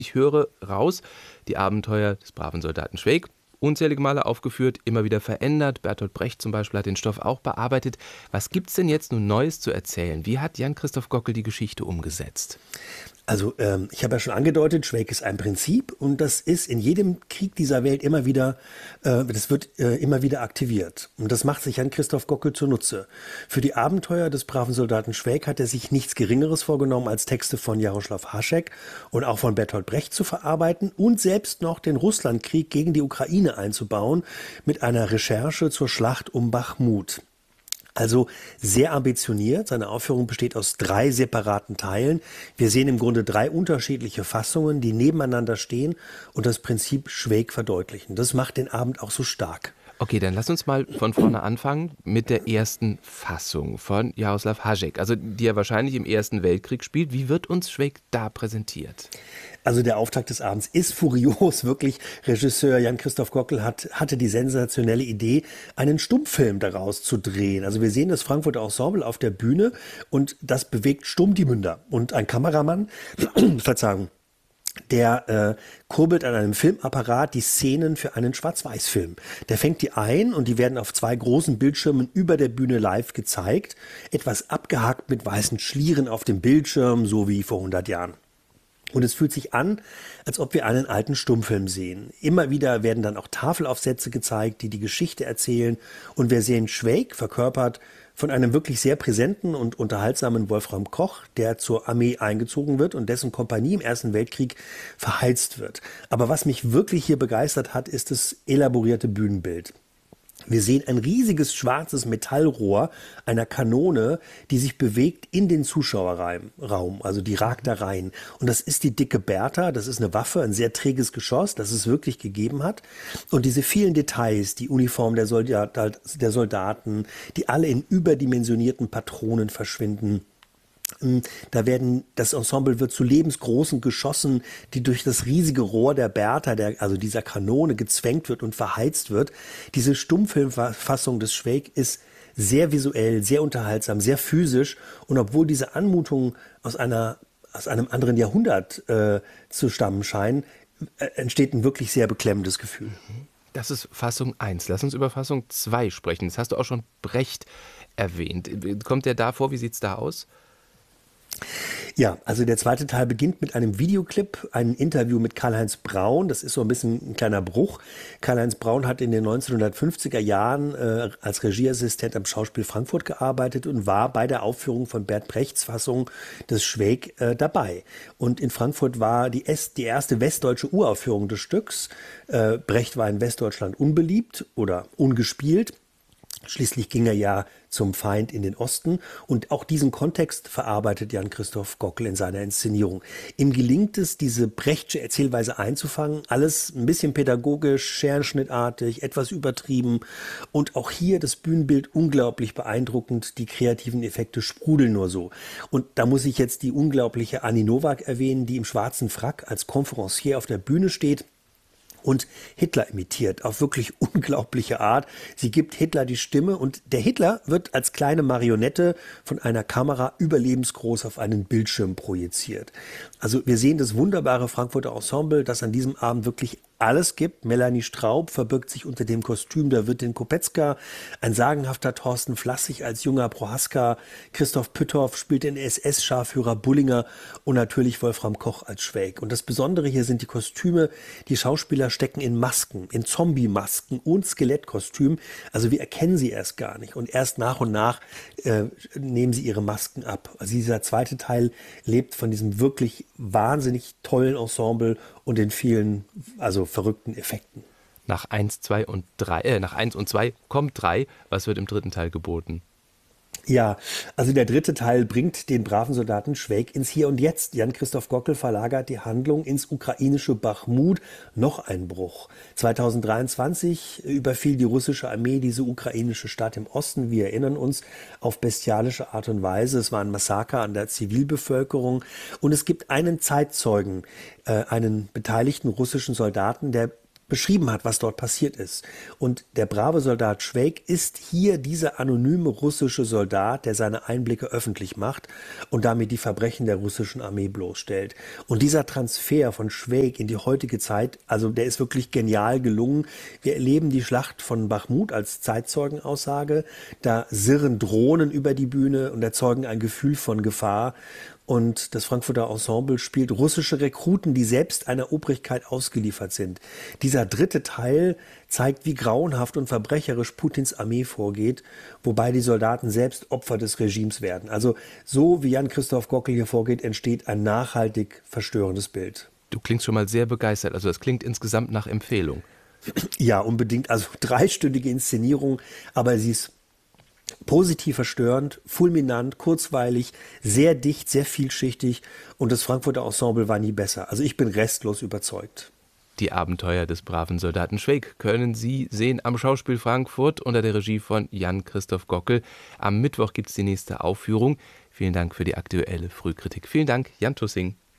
Ich höre raus, die Abenteuer des braven Soldaten Schweik, unzählige Male aufgeführt, immer wieder verändert. Bertolt Brecht zum Beispiel hat den Stoff auch bearbeitet. Was gibt's denn jetzt nun Neues zu erzählen? Wie hat Jan-Christoph Gockel die Geschichte umgesetzt? Also ich habe ja schon angedeutet, Schweik ist ein Prinzip und das ist in jedem Krieg dieser Welt immer wieder, das wird immer wieder aktiviert. Und das macht sich Jan-Christoph Gockel zunutze. Für die Abenteuer des braven Soldaten Schweik hat er sich nichts Geringeres vorgenommen, als Texte von Jaroslav Hašek und auch von Bertolt Brecht zu verarbeiten und selbst noch den Russlandkrieg gegen die Ukraine einzubauen mit einer Recherche zur Schlacht um Bachmut. Also sehr ambitioniert. Seine Aufführung besteht aus 3 separaten Teilen. Wir sehen im Grunde 3 unterschiedliche Fassungen, die nebeneinander stehen und das Prinzip Schweik verdeutlichen. Das macht den Abend auch so stark. Okay, dann lass uns mal von vorne anfangen mit der ersten Fassung von Jaroslav Hašek, also die er wahrscheinlich im Ersten Weltkrieg spielt. Wie wird uns Schweik da präsentiert? Also der Auftakt des Abends ist furios, wirklich. Regisseur Jan-Christoph Gockel hatte die sensationelle Idee, einen Stummfilm daraus zu drehen. Also wir sehen das Frankfurter Ensemble auf der Bühne und das bewegt stumm die Münder. Und ein Kameramann, Verzeihung, der kurbelt an einem Filmapparat die Szenen für einen Schwarz-Weiß-Film. Der fängt die ein und die werden auf 2 großen Bildschirmen über der Bühne live gezeigt. Etwas abgehackt mit weißen Schlieren auf dem Bildschirm, so wie vor 100 Jahren. Und es fühlt sich an, als ob wir einen alten Stummfilm sehen. Immer wieder werden dann auch Tafelaufsätze gezeigt, die die Geschichte erzählen. Und wir sehen Schweik verkörpert von einem wirklich sehr präsenten und unterhaltsamen Wolfram Koch, der zur Armee eingezogen wird und dessen Kompanie im Ersten Weltkrieg verheizt wird. Aber was mich wirklich hier begeistert hat, ist das elaborierte Bühnenbild. Wir sehen ein riesiges schwarzes Metallrohr einer Kanone, die sich bewegt in den Zuschauerraum, also die ragt da rein. Und das ist die dicke Bertha, das ist eine Waffe, ein sehr träges Geschoss, das es wirklich gegeben hat. Und diese vielen Details, die Uniform der Soldaten, die alle in überdimensionierten Patronen verschwinden. Das Ensemble wird zu lebensgroßen Geschossen, die durch das riesige Rohr der Bertha, also dieser Kanone, gezwängt wird und verheizt wird. Diese Stummfilmfassung des Schweik ist sehr visuell, sehr unterhaltsam, sehr physisch. Und obwohl diese Anmutungen aus einem anderen Jahrhundert zu stammen scheinen, entsteht ein wirklich sehr beklemmendes Gefühl. Das ist Fassung 1. Lass uns über Fassung 2 sprechen. Das hast du auch schon Brecht erwähnt. Kommt der da vor? Wie sieht es da aus? Ja, also der zweite Teil beginnt mit einem Videoclip, einem Interview mit Karl-Heinz Braun. Das ist so ein bisschen ein kleiner Bruch. Karl-Heinz Braun hat in den 1950er Jahren als Regieassistent am Schauspiel Frankfurt gearbeitet und war bei der Aufführung von Bert Brechts Fassung des Schweik dabei. Und in Frankfurt war die erste westdeutsche Uraufführung des Stücks. Brecht war in Westdeutschland unbeliebt oder ungespielt. Schließlich ging er ja zum Feind in den Osten und auch diesen Kontext verarbeitet Jan-Christoph Gockel in seiner Inszenierung. Ihm gelingt es, diese Brechtsche Erzählweise einzufangen, alles ein bisschen pädagogisch, scherenschnittartig, etwas übertrieben und auch hier das Bühnenbild unglaublich beeindruckend, die kreativen Effekte sprudeln nur so. Und da muss ich jetzt die unglaubliche Annie Nowak erwähnen, die im schwarzen Frack als Conferencier auf der Bühne steht und Hitler imitiert auf wirklich unglaubliche Art. Sie gibt Hitler die Stimme und der Hitler wird als kleine Marionette von einer Kamera überlebensgroß auf einen Bildschirm projiziert. Also wir sehen das wunderbare Frankfurter Ensemble, das an diesem Abend wirklich alles gibt. Melanie Straub verbirgt sich unter dem Kostüm der Wirtin Kopetzka. Ein sagenhafter Thorsten Flassig als junger Prohaska. Christoph Pütthoff spielt den SS-Scharführer Bullinger und natürlich Wolfram Koch als Schweik. Und das Besondere hier sind die Kostüme. Die Schauspieler stecken in Masken, in Zombie-Masken und Skelettkostümen. Also wir erkennen sie erst gar nicht. Und erst nach und nach nehmen sie ihre Masken ab. Also dieser zweite Teil lebt von diesem wirklich wahnsinnig tollen Ensemble und den vielen, also verrückten Effekten. Nach 1 und 2 kommt 3. Was wird im dritten Teil geboten? Ja, also der dritte Teil bringt den braven Soldaten Schweik ins Hier und Jetzt. Jan-Christoph Gockel verlagert die Handlung ins ukrainische Bachmut. Noch ein Bruch. 2023 überfiel die russische Armee diese ukrainische Stadt im Osten. Wir erinnern uns auf bestialische Art und Weise. Es war ein Massaker an der Zivilbevölkerung. Und es gibt einen Zeitzeugen, einen beteiligten russischen Soldaten, der beschrieben hat, was dort passiert ist. Und der brave Soldat Schweik ist hier dieser anonyme russische Soldat, der seine Einblicke öffentlich macht und damit die Verbrechen der russischen Armee bloßstellt. Und dieser Transfer von Schweik in die heutige Zeit, also der ist wirklich genial gelungen. Wir erleben die Schlacht von Bachmut als Zeitzeugenaussage. Da sirren Drohnen über die Bühne und erzeugen ein Gefühl von Gefahr. Und das Frankfurter Ensemble spielt russische Rekruten, die selbst einer Obrigkeit ausgeliefert sind. Dieser dritte Teil zeigt, wie grauenhaft und verbrecherisch Putins Armee vorgeht, wobei die Soldaten selbst Opfer des Regimes werden. Also so wie Jan-Christoph Gockel hier vorgeht, entsteht ein nachhaltig verstörendes Bild. Du klingst schon mal sehr begeistert. Also das klingt insgesamt nach Empfehlung. Ja, unbedingt. Also dreistündige Inszenierung, aber sie ist positiv verstörend, fulminant, kurzweilig, sehr dicht, sehr vielschichtig und das Frankfurter Ensemble war nie besser. Also ich bin restlos überzeugt. Die Abenteuer des braven Soldaten Schweik können Sie sehen am Schauspiel Frankfurt unter der Regie von Jan-Christoph Gockel. Am Mittwoch gibt es die nächste Aufführung. Vielen Dank für die aktuelle Frühkritik. Vielen Dank, Jan Tussing.